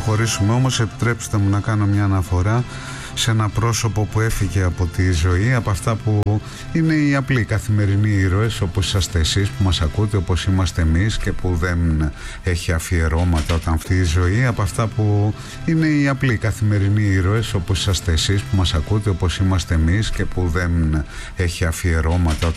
προχωρήσουμε όμως, επιτρέψτε μου να κάνω μια αναφορά σε ένα πρόσωπο που έφυγε από τη ζωή, από αυτά που είναι οι απλοί καθημερινοί ήρωες, όπως είσαστε εσείς που μας ακούτε, όπως είμαστε εμείς και που δεν έχει αφιερώματα όταν αυτή η ζωή, από αυτά που είναι οι απλοί καθημερινοί ήρωες, όπως είσαστε εσείς που μας ακούτε, όπως είμαστε εμείς και που δεν έχει αφιερώματα